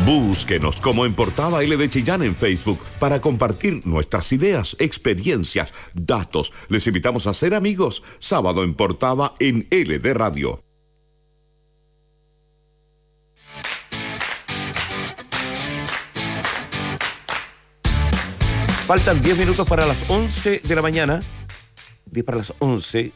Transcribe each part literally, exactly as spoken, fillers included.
Búsquenos como en Portada L de Chillán en Facebook para compartir nuestras ideas, experiencias, datos. Les invitamos a ser amigos. Sábado en Portada en L de Radio. Faltan diez minutos para las once de la mañana. diez para las once.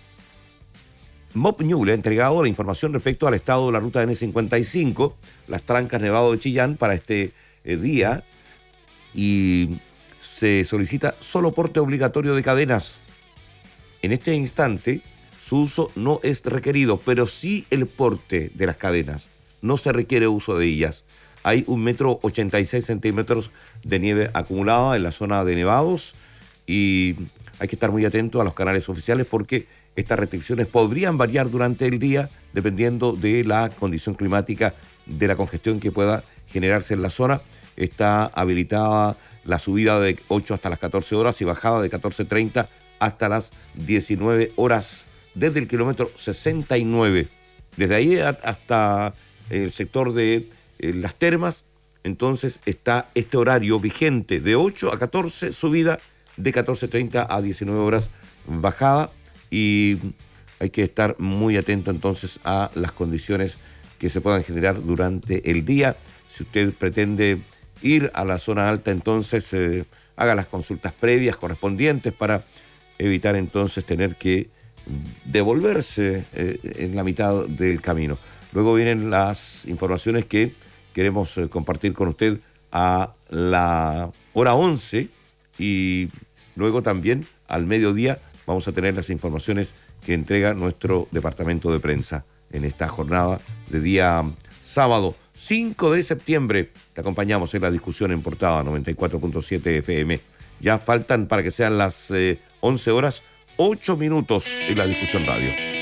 Mop Ñuble ha entregado la información respecto al estado de la ruta N cincuenta y cinco, las trancas Nevado de Chillán para este eh, día, y se solicita solo porte obligatorio de cadenas. En este instante, su uso no es requerido, pero sí el porte de las cadenas. No se requiere uso de ellas. Hay un metro ochenta y seis centímetros de nieve acumulada en la zona de nevados y hay que estar muy atento a los canales oficiales porque estas restricciones podrían variar durante el día dependiendo de la condición climática, de la congestión que pueda generarse en la zona. Está habilitada la subida de ocho hasta las catorce horas y bajada de catorce treinta hasta las diecinueve horas desde el kilómetro sesenta y nueve. Desde ahí hasta el sector de eh, las termas, entonces está este horario vigente de ocho a catorce, subida de catorce treinta a diecinueve horas, bajada. Y hay que estar muy atento entonces a las condiciones que se puedan generar durante el día. Si usted pretende ir a la zona alta, entonces eh, haga las consultas previas correspondientes para evitar entonces tener que devolverse eh, en la mitad del camino. Luego vienen las informaciones que queremos eh, compartir con usted a la hora once y luego también al mediodía. Vamos a tener las informaciones que entrega nuestro departamento de prensa en esta jornada de día sábado cinco de septiembre. Te acompañamos en la discusión en Portada noventa y cuatro punto siete F M. Ya faltan para que sean las eh, once horas, ocho minutos en la discusión radio.